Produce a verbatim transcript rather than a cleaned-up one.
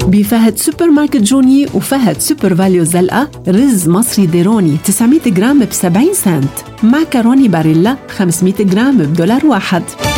بفهد سوبر ماركت جوني وفهد سوبر فاليو الزلقة رز مصري ديروني تسعمية جرام بسبعين سنت، معكروني باريلا خمسمية جرام بدولار واحد.